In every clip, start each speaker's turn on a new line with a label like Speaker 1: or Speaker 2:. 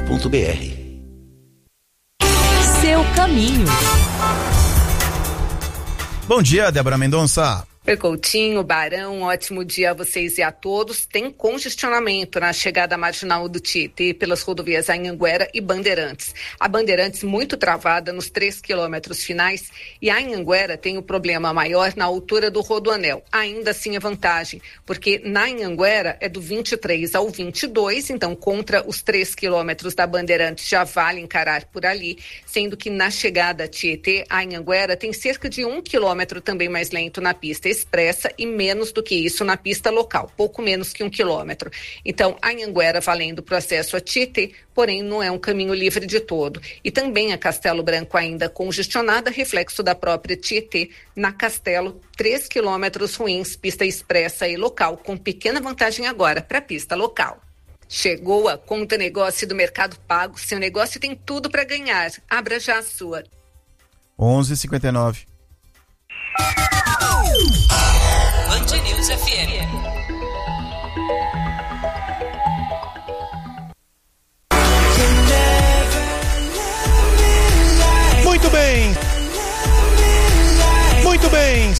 Speaker 1: Seu caminho.
Speaker 2: Bom dia, Débora Mendonça.
Speaker 3: Oi, Coutinho, Barão, ótimo dia a vocês e a todos. Tem congestionamento na chegada marginal do Tietê pelas rodovias Anhanguera e Bandeirantes. A Bandeirantes muito travada nos 3 quilômetros finais e a Anhanguera tem o problema maior na altura do Rodoanel. Ainda assim é vantagem, porque na Anhanguera é do 23 ao 22, então contra os 3 quilômetros da Bandeirantes já vale encarar por ali, sendo que na chegada a Tietê, a Anhanguera tem cerca de 1 quilômetro também mais lento na pista expressa e menos do que isso na pista local, pouco menos que 1 quilômetro. Então, a Anhanguera valendo para o acesso a Tietê, porém não é um caminho livre de todo. E também a Castelo Branco ainda congestionada, reflexo da própria Tietê. Na Castelo, 3 quilômetros ruins, pista expressa e local, com pequena vantagem agora para a pista local. Chegou a Conta Negócio do Mercado Pago. Seu negócio tem tudo para ganhar. Abra já a sua.
Speaker 2: 11h59.
Speaker 1: Band News FM.
Speaker 2: Muito bem. Muito bem.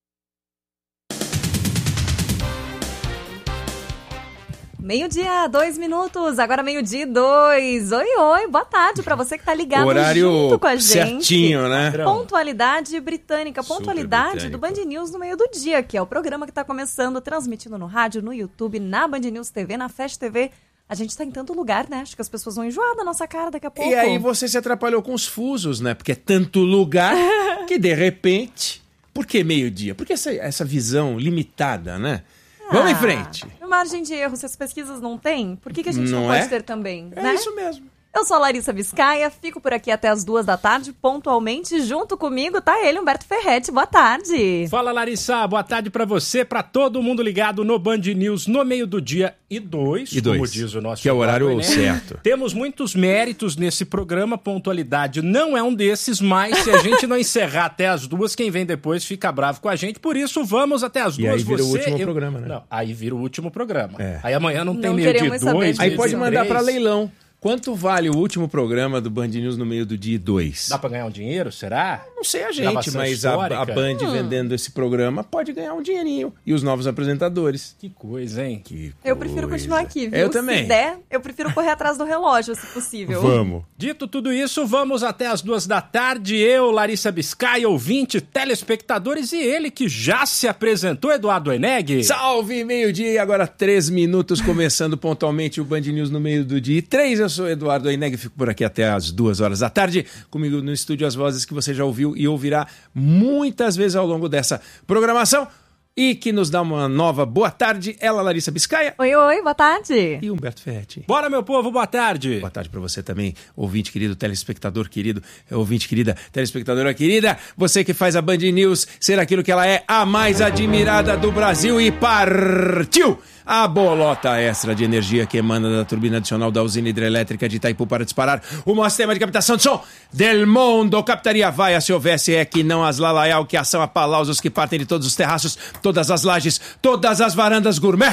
Speaker 4: Meio-dia, 2 minutos, agora meio-dia 2. Oi, boa tarde pra você que tá ligado junto com a gente.
Speaker 5: Certinho, né?
Speaker 4: Pontualidade britânica, pontualidade
Speaker 5: britânico.
Speaker 4: do Band News no meio do dia, que é o programa que tá começando, transmitindo no rádio, no YouTube, na Band News TV, na Fast TV. A gente tá em tanto lugar, né? Acho que as pessoas vão enjoar da nossa cara daqui a pouco.
Speaker 5: E aí você se atrapalhou com os fusos, né? Porque é tanto lugar que de repente... Por que meio-dia? Porque essa visão limitada, né? Vamos em frente.
Speaker 4: Margem de erro, se as pesquisas não têm, por que a gente não
Speaker 5: Não
Speaker 4: pode
Speaker 5: é?
Speaker 4: ter também?
Speaker 5: É
Speaker 4: né?
Speaker 5: isso mesmo.
Speaker 4: Eu sou a Larissa Biscaia, fico por aqui até as 2 da tarde, pontualmente. Junto comigo tá ele, Humberto Ferretti. Boa tarde.
Speaker 6: Fala, Larissa. Boa tarde pra você, pra todo mundo ligado no Band News no meio do dia e 2, como diz o nosso...
Speaker 5: Que é o horário
Speaker 6: Enem.
Speaker 5: certo.
Speaker 6: Temos muitos méritos nesse programa, pontualidade não é um desses, mas se a gente não encerrar até as 2, quem vem depois fica bravo com a gente. Por isso, vamos até as 2.
Speaker 5: E aí vira o último programa, né?
Speaker 6: Não, aí vira o último programa.
Speaker 5: É.
Speaker 6: Aí amanhã não tem
Speaker 4: Não
Speaker 6: meio dia
Speaker 4: queremos saber
Speaker 6: 2.
Speaker 4: disso.
Speaker 5: Aí pode mandar pra
Speaker 6: 3.
Speaker 5: leilão. Quanto vale o último programa do Band News no meio do dia 2?
Speaker 6: Dá pra ganhar um dinheiro, será?
Speaker 5: Não sei a gente,
Speaker 6: Gravação
Speaker 5: mas a
Speaker 6: histórica?
Speaker 5: Band vendendo esse programa pode ganhar um dinheirinho. E os novos apresentadores.
Speaker 6: Que coisa, hein?
Speaker 4: Eu prefiro continuar aqui, viu?
Speaker 5: Eu também.
Speaker 4: Se der, eu prefiro correr atrás do relógio, se possível.
Speaker 5: Vamos.
Speaker 6: Dito tudo isso, vamos até as 2 da tarde. Eu, Larissa Biscaia, ouvinte, telespectadores e ele que já se apresentou, Eduardo Eneg.
Speaker 5: Salve, meio-dia e agora 3 minutos, começando pontualmente o Band News no meio do dia. 3, eu sou Eduardo Eneg, fico por aqui até as 2 horas da tarde. Comigo no estúdio as vozes que você já ouviu e ouvirá muitas vezes ao longo dessa programação. E que nos dá uma nova boa tarde, ela, Larissa Biscaia.
Speaker 4: Oi, boa tarde.
Speaker 5: E Humberto Ferretti.
Speaker 6: Bora, meu povo, boa tarde.
Speaker 5: Boa tarde pra você também, ouvinte querido, telespectador querido, ouvinte querida, telespectadora querida, você que faz a Band News ser aquilo que ela é, a mais admirada do Brasil, e partiu a bolota extra de energia que emana da turbina adicional da usina hidrelétrica de Itaipu para disparar o maior sistema de captação de som del mundo. Captaria vaia se houvesse é que não as lalaial, que ação a palausos que partem de todos os terraços, todas as lajes, todas as varandas gourmet.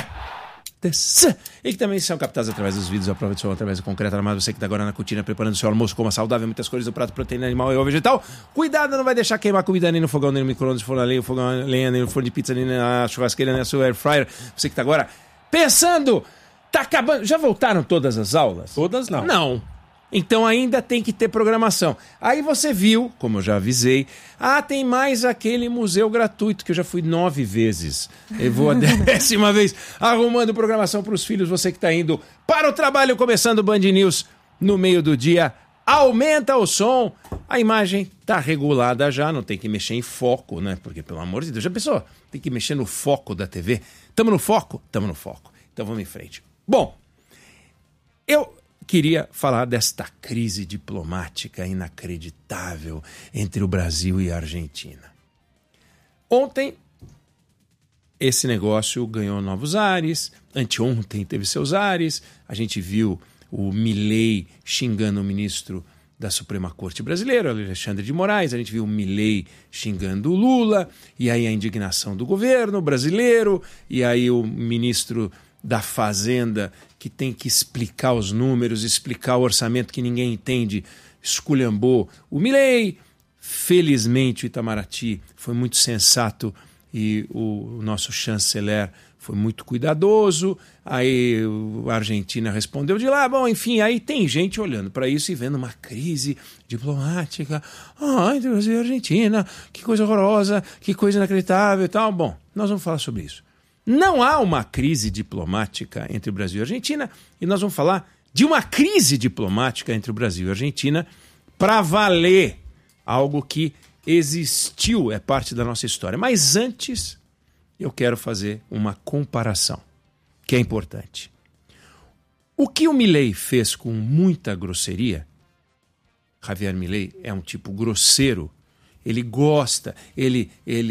Speaker 5: E que também são captados através dos vídeos à prova de som, através do concreto armado. Você que está agora na cortina preparando seu almoço, coma saudável, muitas cores do prato, proteína animal e ou vegetal. Cuidado, não vai deixar queimar comida nem no fogão, nem no micro-ondas, forno a lenha, fogão a lenha, nem no forno de pizza, nem na churrasqueira, nem na sua air fryer. Você que está agora pensando, tá acabando. Já voltaram todas as aulas?
Speaker 6: Todas não.
Speaker 5: Não. Então ainda tem que ter programação. Aí você viu, como eu já avisei, tem mais aquele museu gratuito, que eu já fui 9 vezes. Eu vou a 10ª vez arrumando programação para os filhos. Você que está indo para o trabalho, começando o Band News no meio do dia. Aumenta o som. A imagem tá regulada já, não tem que mexer em foco, né? Porque, pelo amor de Deus, já pensou? Tem que mexer no foco da TV. Tamo no foco? Tamo no foco. Então vamos em frente. Bom, eu queria falar desta crise diplomática inacreditável entre o Brasil e a Argentina. Ontem, esse negócio ganhou novos ares. Anteontem teve seus ares. A gente viu o Milei xingando o ministro da Suprema Corte Brasileira, Alexandre de Moraes. A gente viu o Milei xingando o Lula. E aí a indignação do governo brasileiro. E aí o ministro da Fazenda que tem que explicar os números, explicar o orçamento que ninguém entende, esculhambou. O Milei, felizmente, o Itamaraty foi muito sensato e o nosso chanceler foi muito cuidadoso. Aí a Argentina respondeu de lá. Bom, enfim, aí tem gente olhando para isso e vendo uma crise diplomática. Entre o Brasil e a Argentina, que coisa horrorosa, que coisa inacreditável e tal. Bom, nós vamos falar sobre isso. Não há uma crise diplomática entre o Brasil e a Argentina, e nós vamos falar de uma crise diplomática entre o Brasil e a Argentina para valer, algo que existiu, é parte da nossa história. Mas antes, eu quero fazer uma comparação, que é importante. O que o Milei fez com muita grosseria, Javier Milei é um tipo grosseiro, ele gosta, ele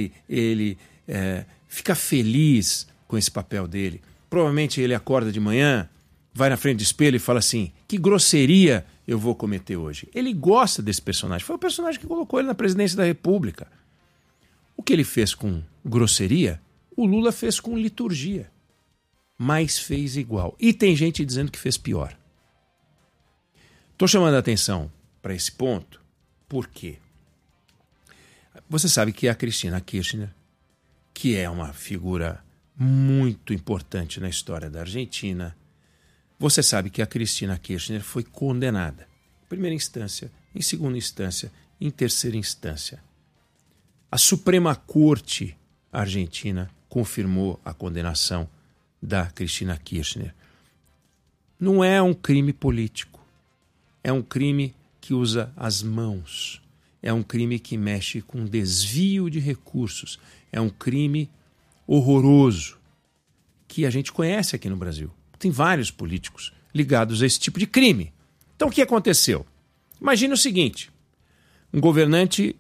Speaker 5: fica feliz com esse papel dele. Provavelmente ele acorda de manhã, vai na frente do espelho e fala assim, que grosseria eu vou cometer hoje. Ele gosta desse personagem. Foi o personagem que colocou ele na presidência da República. O que ele fez com grosseria, o Lula fez com liturgia. Mas fez igual. E tem gente dizendo que fez pior. Estou chamando a atenção para esse ponto, por quê? Você sabe que a Cristina Kirchner, que é uma figura muito importante na história da Argentina, você sabe que a Cristina Kirchner foi condenada. Em primeira instância, em segunda instância, em terceira instância. A Suprema Corte argentina confirmou a condenação da Cristina Kirchner. Não é um crime político. É um crime que usa as mãos. É um crime que mexe com desvio de recursos. É um crime horroroso que a gente conhece aqui no Brasil. Tem vários políticos ligados a esse tipo de crime. Então o que aconteceu? Imagina o seguinte, um governante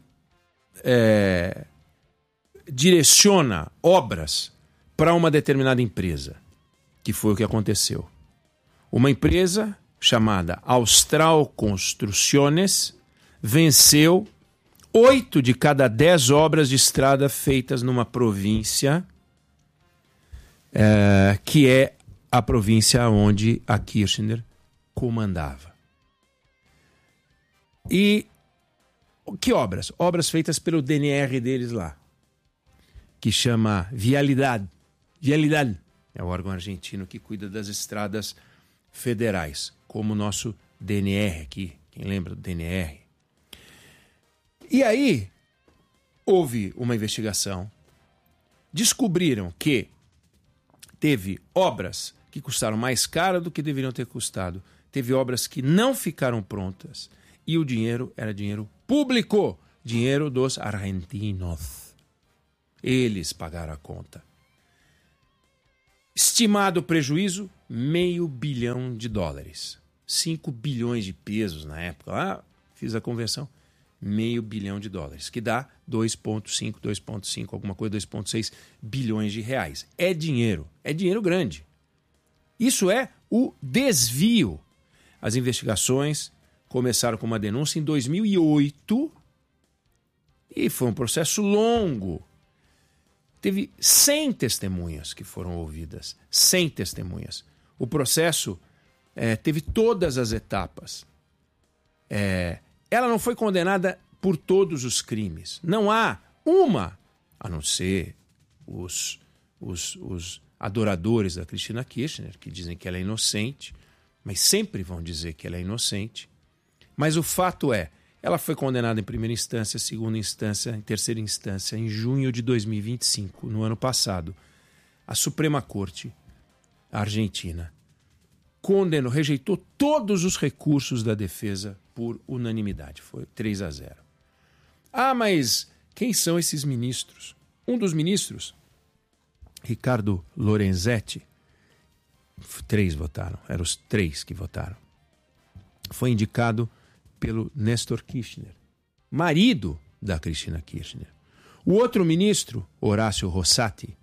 Speaker 5: direciona obras para uma determinada empresa, que foi o que aconteceu. Uma empresa chamada Austral Construções venceu 8 de cada 10 obras de estrada feitas numa província que é a província onde a Kirchner comandava. E que obras? Obras feitas pelo DNR deles lá, que chama Vialidad. Vialidad é o órgão argentino que cuida das estradas federais, como o nosso DNR aqui. Quem lembra do DNR? E aí, houve uma investigação. Descobriram que teve obras que custaram mais caro do que deveriam ter custado. Teve obras que não ficaram prontas. E o dinheiro era dinheiro público. Dinheiro dos argentinos. Eles pagaram a conta. Estimado prejuízo, $500 milhão. 5 bilhões de pesos na época. Lá, fiz a conversão. $500 milhão, que dá 2,5, alguma coisa, 2,6 bilhões de reais. É dinheiro grande. Isso é o desvio. As investigações começaram com uma denúncia em 2008 e foi um processo longo. Teve 100 testemunhas que foram ouvidas. 100 testemunhas. O processo teve todas as etapas. Ela não foi condenada por todos os crimes. Não há uma, a não ser os adoradores da Cristina Kirchner, que dizem que ela é inocente, mas sempre vão dizer que ela é inocente. Mas o fato é, ela foi condenada em primeira instância, segunda instância, em terceira instância, em junho de 2025, no ano passado. A Suprema Corte argentina condenou, rejeitou todos os recursos da defesa por unanimidade. Foi 3-0. Ah, mas quem são esses ministros? Um dos ministros, Ricardo Lorenzetti, 3 votaram, eram os 3 que votaram. Foi indicado pelo Néstor Kirchner, marido da Cristina Kirchner. O outro ministro, Horácio Rosati,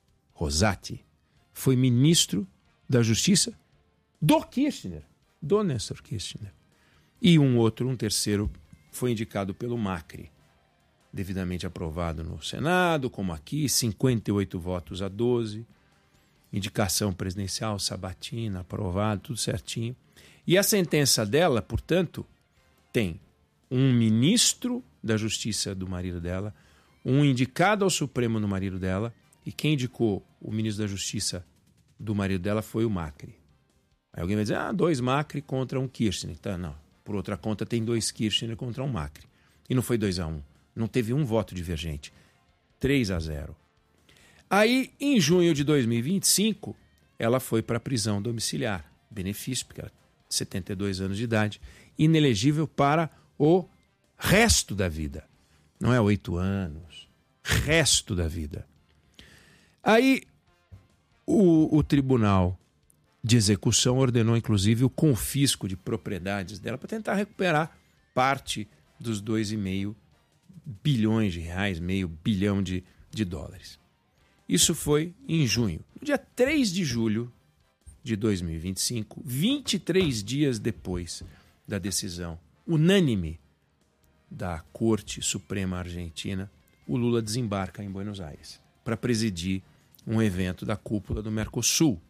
Speaker 5: foi ministro da Justiça do Kirchner, do Néstor Kirchner. E um terceiro, foi indicado pelo Macri, devidamente aprovado no Senado, como aqui, 58 votos a 12. indicação presidencial, sabatina, aprovado, tudo certinho. E a sentença dela, portanto, tem um ministro da Justiça do marido dela, um indicado ao Supremo no marido dela, e quem indicou o ministro da Justiça do marido dela foi o Macri. Aí alguém vai dizer, 2 Macri contra um Kirchner. Então, não, por outra conta tem 2 Kirchner contra um Macri. E não foi 2-1, não teve um voto divergente. 3-0. Aí, em junho de 2025, ela foi para a prisão domiciliar. Benefício, porque ela 72 anos de idade, inelegível para o resto da vida. Não é 8 anos, resto da vida. Aí o Tribunal de Execução ordenou, inclusive, o confisco de propriedades dela para tentar recuperar parte dos 2,5 bilhões de reais, meio bilhão de dólares. Isso foi em junho. No dia 3 de julho de 2025, 23 dias depois da decisão unânime da Corte Suprema Argentina, o Lula desembarca em Buenos Aires para presidir um evento da cúpula do Mercosul.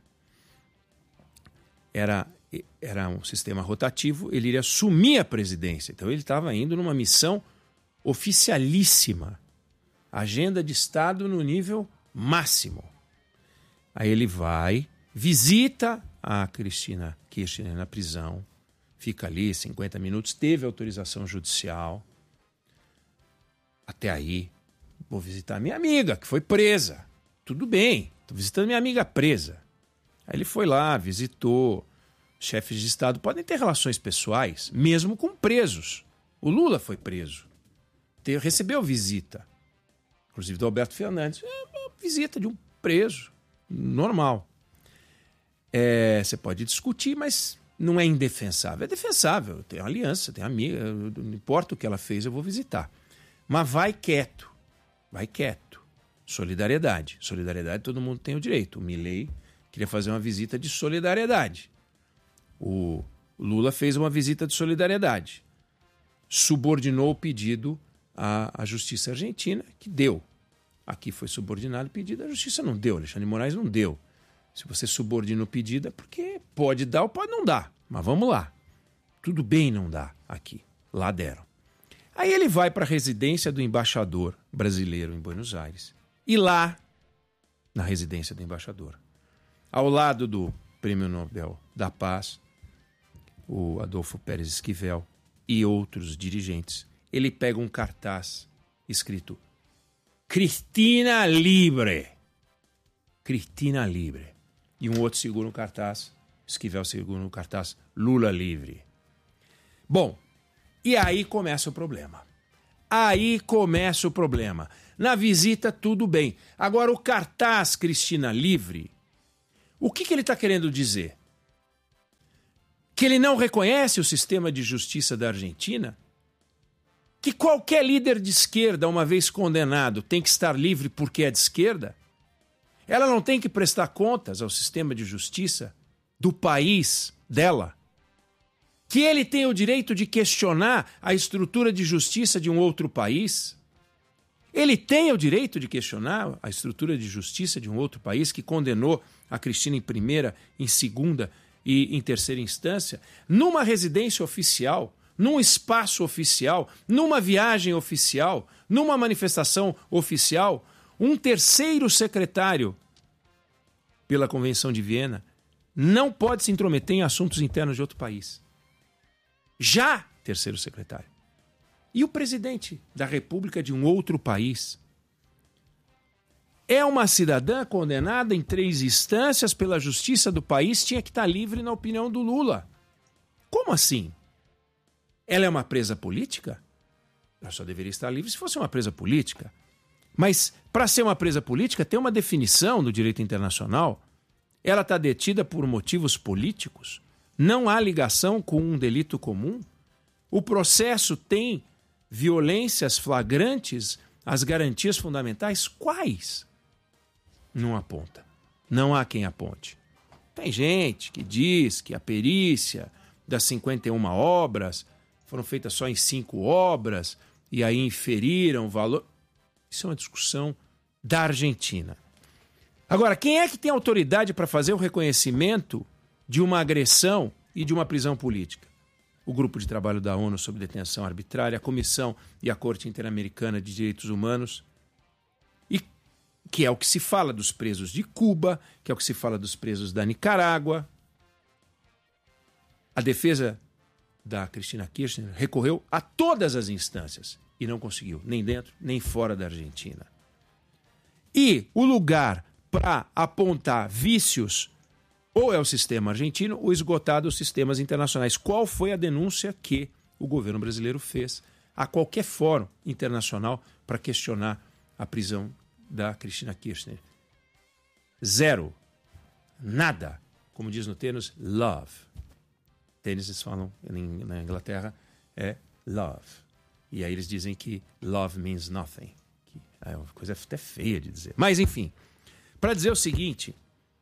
Speaker 5: Era um sistema rotativo, ele iria assumir a presidência. Então ele estava indo numa missão oficialíssima, agenda de Estado no nível máximo. Aí ele vai, visita a Cristina Kirchner na prisão, fica ali 50 minutos, teve autorização judicial. Até aí, vou visitar minha amiga, que foi presa. Tudo bem, estou visitando minha amiga presa. Aí ele foi lá, visitou. Chefes de Estado podem ter relações pessoais, mesmo com presos. O Lula foi preso. Recebeu visita, inclusive do Alberto Fernandes. Uma visita de um preso, normal. Você pode discutir, mas não é indefensável. É defensável, tem aliança, tem amiga, não importa o que ela fez, eu vou visitar. Mas vai quieto, vai quieto. Solidariedade. Solidariedade todo mundo tem o direito. O Milei queria fazer uma visita de solidariedade. O Lula fez uma visita de solidariedade. Subordinou o pedido à Justiça Argentina, que deu. Aqui foi subordinado o pedido, a Justiça não deu, Alexandre de Moraes não deu. Se você subordina o pedido é porque pode dar ou pode não dar. Mas vamos lá. Tudo bem não dar aqui. Lá deram. Aí ele vai para a residência do embaixador brasileiro em Buenos Aires. E lá, na residência do embaixador, ao lado do Prêmio Nobel da Paz, o Adolfo Pérez Esquivel e outros dirigentes, ele pega um cartaz escrito Cristina Libre. Cristina Libre. E um outro segura um cartaz, Esquivel segura um cartaz, Lula Livre. Bom, e aí começa o problema. Aí começa o problema. Na visita, tudo bem. Agora, o cartaz Cristina Livre, o que ele está querendo dizer? Que ele não reconhece o sistema de justiça da Argentina? Que qualquer líder de esquerda, uma vez condenado, tem que estar livre porque é de esquerda? Ela não tem que prestar contas ao sistema de justiça do país dela? Que ele tem o direito de questionar a estrutura de justiça de um outro país? Ele tem o direito de questionar a estrutura de justiça de um outro país que condenou a Cristina em primeira, em segunda e em terceira instância, numa residência oficial, num espaço oficial, numa viagem oficial, numa manifestação oficial, um terceiro secretário pela Convenção de Viena não pode se intrometer em assuntos internos de outro país. Já terceiro secretário. E o presidente da República de um outro país é uma cidadã condenada em 3 instâncias pela justiça do país, tinha que estar livre na opinião do Lula. Como assim? Ela é uma presa política? Ela só deveria estar livre se fosse uma presa política. Mas para ser uma presa política tem uma definição do direito internacional. Ela está detida por motivos políticos. Não há ligação com um delito comum. O processo tem violências flagrantes às garantias fundamentais. Quais? Não aponta. Não há quem aponte. Tem gente que diz que a perícia das 51 obras foram feitas só em 5 obras e aí inferiram o valor. Isso é uma discussão da Argentina. Agora, quem é que tem autoridade para fazer o reconhecimento de uma agressão e de uma prisão política? O Grupo de Trabalho da ONU sobre Detenção Arbitrária, a Comissão e a Corte Interamericana de Direitos Humanos, e que é o que se fala dos presos de Cuba, que é o que se fala dos presos da Nicarágua. A defesa da Cristina Kirchner recorreu a todas as instâncias e não conseguiu, nem dentro, nem fora da Argentina. E o lugar para apontar vícios ou é o sistema argentino ou esgotado os sistemas internacionais. Qual foi a denúncia que o governo brasileiro fez a qualquer fórum internacional para questionar a prisão da Cristina Kirchner? Zero. Nada. Como diz no tênis, love. Tênis eles falam na Inglaterra é love. E aí eles dizem que love means nothing. Que é uma coisa até feia de dizer. Mas enfim, para dizer o seguinte,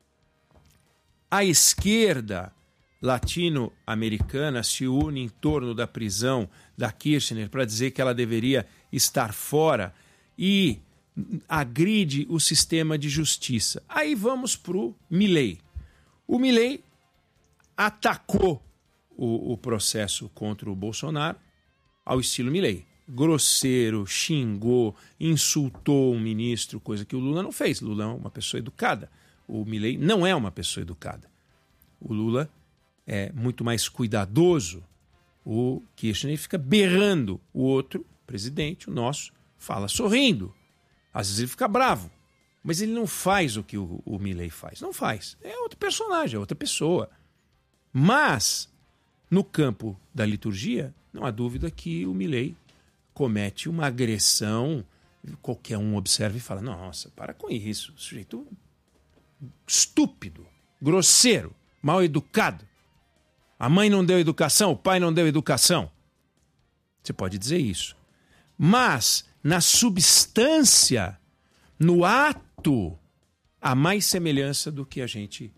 Speaker 5: a esquerda latino-americana se une em torno da prisão da Kirchner para dizer que ela deveria estar fora e agride o sistema de justiça. Aí vamos para o Milei. O Milei atacou o processo contra o Bolsonaro ao estilo Milei. Grosseiro, xingou, insultou um ministro, coisa que o Lula não fez. Lula é uma pessoa educada. O Milei não é uma pessoa educada. O Lula é muito mais cuidadoso. O Kirchner fica berrando. O outro, presidente, o nosso, fala sorrindo. Às vezes ele fica bravo. Mas ele não faz o que o Milei faz. Não faz. É outro personagem, é outra pessoa. Mas, no campo da liturgia, não há dúvida que o Milei comete uma agressão. Qualquer um observa e fala, nossa, para com isso. Sujeito estúpido, grosseiro, mal educado. A mãe não deu educação, o pai não deu educação. Você pode dizer isso. Mas, na substância, no ato, há mais semelhança do que a gente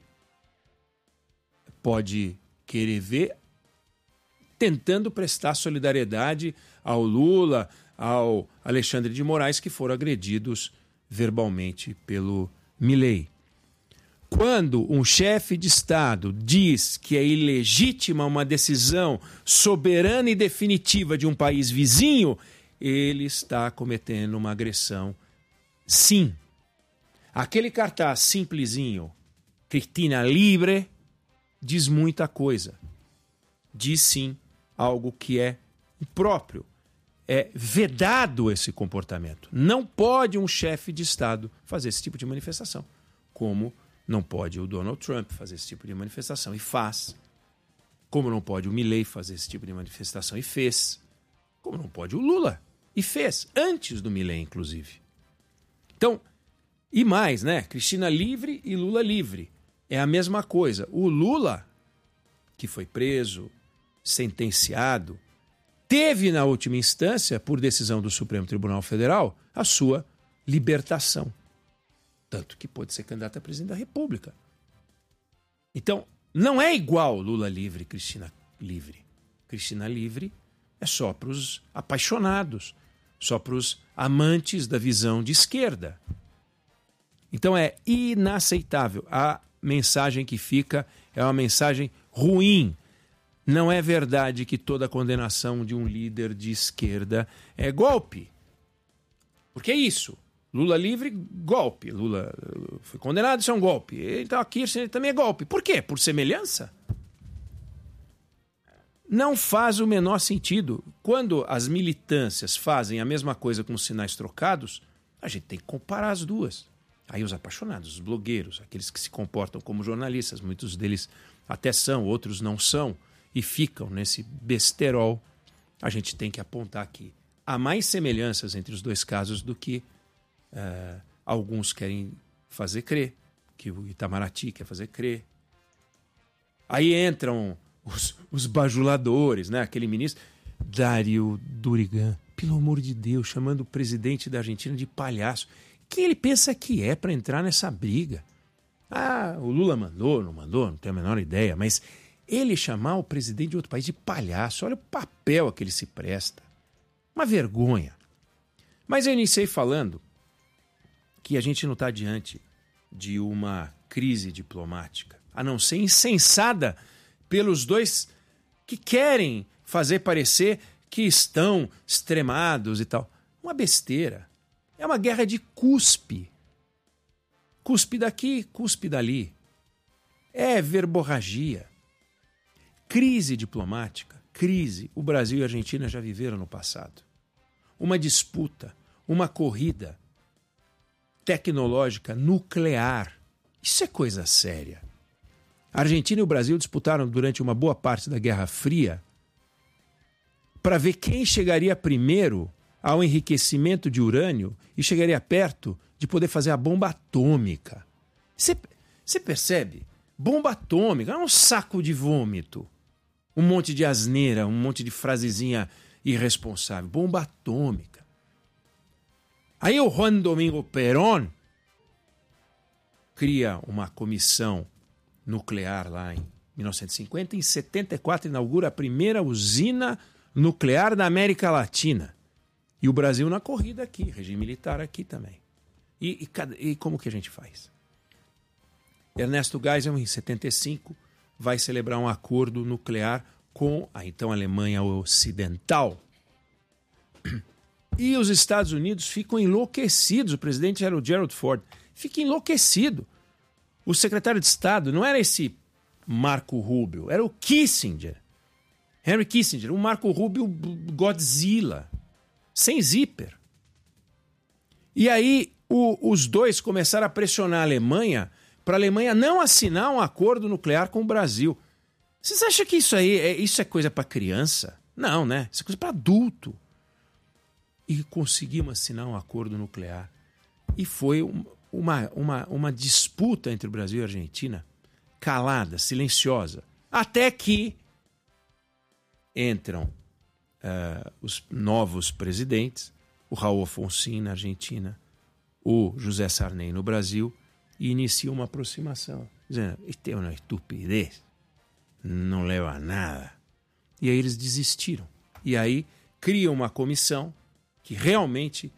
Speaker 5: pode querer ver, tentando prestar solidariedade ao Lula, ao Alexandre de Moraes, que foram agredidos verbalmente pelo Milei. Quando um chefe de Estado diz que é ilegítima uma decisão soberana e definitiva de um país vizinho, ele está cometendo uma agressão. Sim. Aquele cartaz simplesinho, Cristina Livre, diz muita coisa. Diz sim algo que é impróprio. É vedado esse comportamento. Não pode um chefe de Estado fazer esse tipo de manifestação. Como não pode o Donald Trump fazer esse tipo de manifestação e faz. Como não pode o Milei fazer esse tipo de manifestação e fez. Como não pode o Lula e fez. Antes do Milei, inclusive. Então, e mais, né? Cristina livre e Lula livre. É a mesma coisa. O Lula, que foi preso, sentenciado, teve na última instância, por decisão do Supremo Tribunal Federal, a sua libertação. Tanto que pode ser candidato a presidente da República. Então, não é igual Lula livre e Cristina livre. Cristina livre é só para os apaixonados, só para os amantes da visão de esquerda. Então é inaceitável. A mensagem que fica é uma mensagem ruim. Não é verdade que toda condenação de um líder de esquerda é golpe. Porque é isso. Lula livre, golpe. Lula foi condenado, isso é um golpe. Então aqui também é golpe. Por quê? Por semelhança? Não faz o menor sentido. Quando as militâncias fazem a mesma coisa com sinais trocados, a gente tem que comparar as duas. Aí os apaixonados, os blogueiros, aqueles que se comportam como jornalistas, muitos deles até são, outros não são, e ficam nesse besterol, a gente tem que apontar que há mais semelhanças entre os dois casos do que alguns querem fazer crer, que o Itamaraty quer fazer crer. Aí entram os bajuladores, né? Aquele ministro, Dario Durigan, pelo amor de Deus, chamando o presidente da Argentina de palhaço. Quem ele pensa que é para entrar nessa briga? Ah, o Lula mandou, não tenho a menor ideia, mas ele chamar o presidente de outro país de palhaço, olha o papel a que ele se presta. Uma vergonha. Mas eu iniciei falando que a gente não está diante de uma crise diplomática, a não ser incensada pelos dois que querem fazer parecer que estão extremados e tal. Uma besteira. É uma guerra de cuspe. Cuspe daqui, cuspe dali. É verborragia. Crise diplomática, crise. O Brasil e a Argentina já viveram no passado. Uma disputa, uma corrida tecnológica nuclear. Isso é coisa séria. A Argentina e o Brasil disputaram durante uma boa parte da Guerra Fria para ver quem chegaria primeiro ao enriquecimento de urânio e chegaria perto de poder fazer a bomba atômica. Você percebe? Bomba atômica é um saco de vômito. Um monte de asneira, um monte de frasezinha irresponsável. Bomba atômica. Aí o Juan Domingo Perón cria uma comissão nuclear lá em 1950. Em 74 inaugura a primeira usina nuclear da América Latina. E o Brasil na corrida aqui, regime militar aqui também. E como que a gente faz? Ernesto Geisel, em 75, vai celebrar um acordo nuclear com a então Alemanha Ocidental. E os Estados Unidos ficam enlouquecidos. O presidente era o Gerald Ford. Fica enlouquecido. O secretário de Estado não era esse Marco Rubio, era o Kissinger. Henry Kissinger, um Marco Rubio Godzilla, sem zíper. E aí os dois começaram a pressionar a Alemanha para a Alemanha não assinar um acordo nuclear com o Brasil. Vocês acham que isso é coisa para criança? Não, né? Isso é coisa para adulto. E conseguimos assinar um acordo nuclear. E foi uma disputa entre o Brasil e a Argentina, calada, silenciosa, até que entram os novos presidentes, o Raul Alfonsín na Argentina, o José Sarney no Brasil, e inicia uma aproximação, dizendo, isto é uma estupidez, não leva a nada. E aí eles desistiram. E aí criam uma comissão que realmente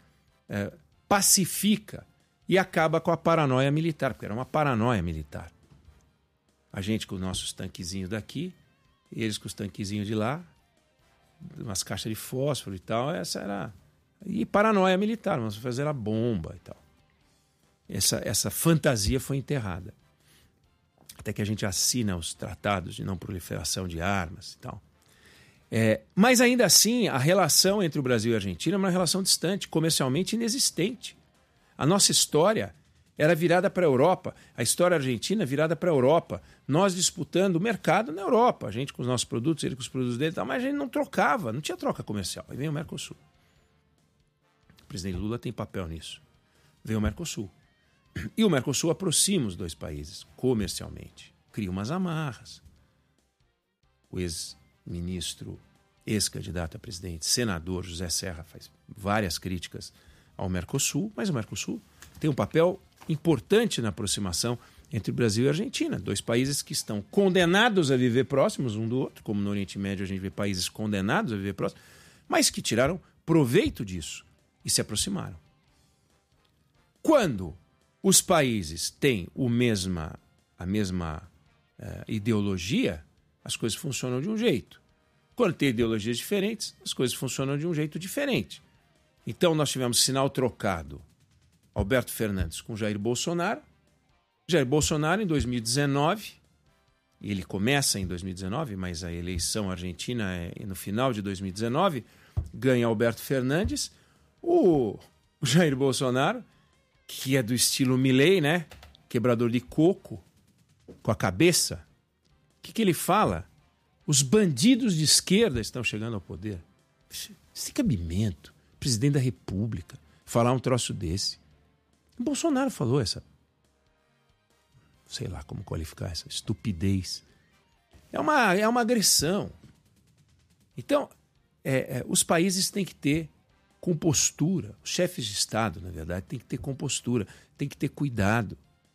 Speaker 5: pacifica e acaba com a paranoia militar, porque era uma paranoia militar. A gente com os nossos tanquezinhos daqui, eles com os tanquezinhos de lá, umas caixas de fósforo e tal, essa era... E paranoia militar, vamos fazer a bomba e tal. Essa fantasia foi enterrada. Até que a gente assina os tratados de não proliferação de armas e tal. Mas ainda assim, a relação entre o Brasil e a Argentina é uma relação distante, comercialmente inexistente. A nossa história era virada para a Europa, a história argentina virada para a Europa. Nós disputando o mercado na Europa, a gente com os nossos produtos, ele com os produtos dele e tal, mas a gente não trocava, não tinha troca comercial. Aí vem o Mercosul. O presidente Lula tem papel nisso. Vem o Mercosul. E o Mercosul aproxima os dois países comercialmente, cria umas amarras. O ex-ministro, ex-candidato a presidente, senador José Serra faz várias críticas ao Mercosul, mas o Mercosul tem um papel importante na aproximação entre o Brasil e a Argentina, dois países que estão condenados a viver próximos um do outro, como no Oriente Médio a gente vê países condenados a viver próximos, mas que tiraram proveito disso e se aproximaram. Quando os países têm a mesma ideologia, as coisas funcionam de um jeito. Quando tem ideologias diferentes, as coisas funcionam de um jeito diferente. Então nós tivemos sinal trocado. Alberto Fernandes com Jair Bolsonaro. Jair Bolsonaro em 2019, ele começa em 2019, mas a eleição argentina é no final de 2019, ganha Alberto Fernandes. O Jair Bolsonaro, que é do estilo Milei, né? Quebrador de coco, com a cabeça. O que ele fala? Os bandidos de esquerda estão chegando ao poder. Sem cabimento. Presidente da República falar um troço desse. O Bolsonaro falou essa... Sei lá como qualificar essa estupidez. É uma agressão. Então, os países têm que ter compostura. Os chefes de Estado, na verdade, têm que ter compostura, têm que ter cuidado.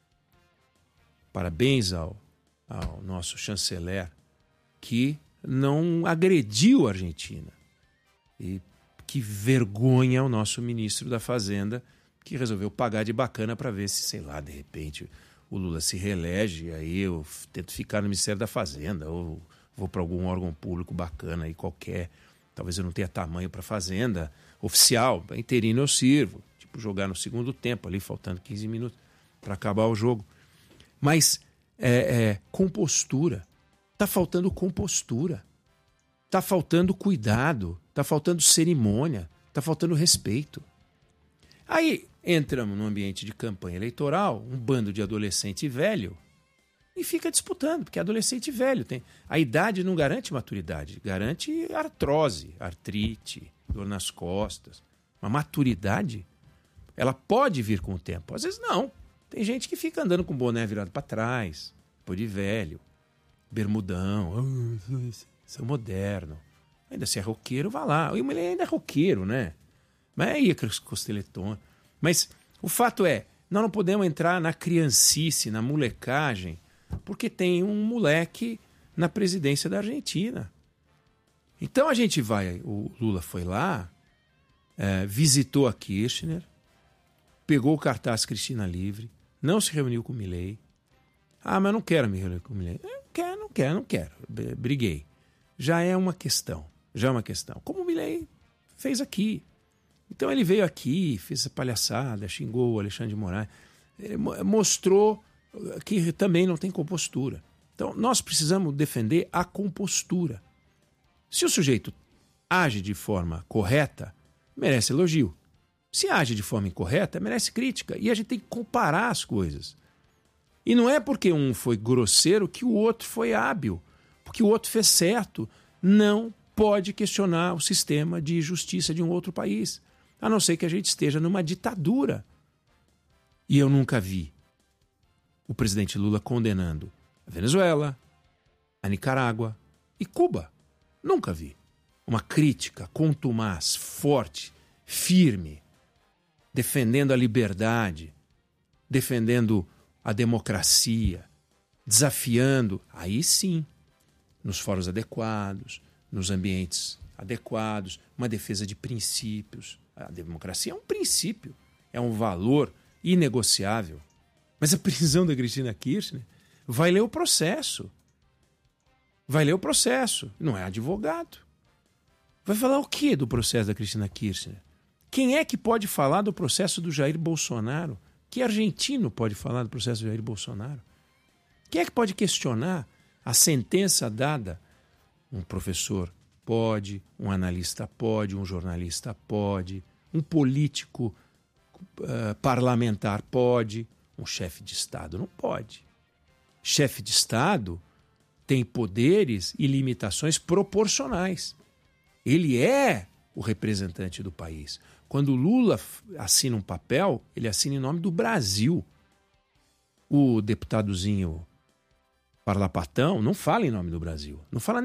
Speaker 5: Parabéns ao nosso chanceler, que não agrediu a Argentina. E que vergonha o nosso ministro da Fazenda, que resolveu pagar de bacana para ver se, sei lá, de repente o Lula se reelege, aí eu tento ficar no Ministério da Fazenda, ou vou para algum órgão público bacana aí qualquer. Talvez eu não tenha tamanho para Fazenda oficial, interino eu sirvo. Tipo, jogar no segundo tempo ali, faltando 15 minutos para acabar o jogo. Mas compostura. Está faltando compostura. Está faltando cuidado. Está faltando cerimônia. Está faltando respeito. Aí entramos num ambiente de campanha eleitoral, um bando de adolescente velho, e fica disputando, porque adolescente velho tem. A idade não garante maturidade, garante artrose, artrite, dor nas costas. Uma maturidade, ela pode vir com o tempo. Às vezes não. Tem gente que fica andando com o boné virado para trás, pô de velho, bermudão, sou moderno. Ainda se é roqueiro, vá lá. O mulher ainda é roqueiro, né? Mas aí é costeletona. Mas o fato é, nós não podemos entrar na criancice, na molecagem, porque tem um moleque na presidência da Argentina. Então a gente vai, o Lula foi lá, visitou a Kirchner, pegou o cartaz Cristina Livre, não se reuniu com o Milei. Ah, mas eu não quero me reunir com o Milei. Não quero. Briguei. Já é uma questão. Como o Milei fez aqui. Então ele veio aqui, fez essa palhaçada, xingou o Alexandre de Moraes, mostrou que também não tem compostura. Então nós precisamos defender a compostura. Se o sujeito age de forma correta, merece elogio. Se age de forma incorreta, merece crítica. E a gente tem que comparar as coisas. E não é porque um foi grosseiro que o outro foi hábil, porque o outro fez certo. Não pode questionar o sistema de justiça de um outro país, a não ser que a gente esteja numa ditadura. E eu nunca vi o presidente Lula condenando a Venezuela, a Nicarágua e Cuba. Nunca vi. Uma crítica contumaz, forte, firme, defendendo a liberdade, defendendo a democracia, desafiando, aí sim, nos fóruns adequados, nos ambientes adequados, uma defesa de princípios. A democracia é um princípio, é um valor inegociável. Mas a prisão da Cristina Kirchner vai ler o processo. Não é advogado. Vai falar o quê do processo da Cristina Kirchner? Quem é que pode falar do processo do Jair Bolsonaro? Que argentino pode falar do processo do Jair Bolsonaro? Quem é que pode questionar a sentença dada? Um professor pode, um analista pode, um jornalista pode, um político parlamentar pode, um chefe de Estado não pode. Chefe de Estado tem poderes e limitações proporcionais. Ele é o representante do país. Quando o Lula assina um papel, ele assina em nome do Brasil. O deputadozinho parlapatão não fala em nome do Brasil. Não fala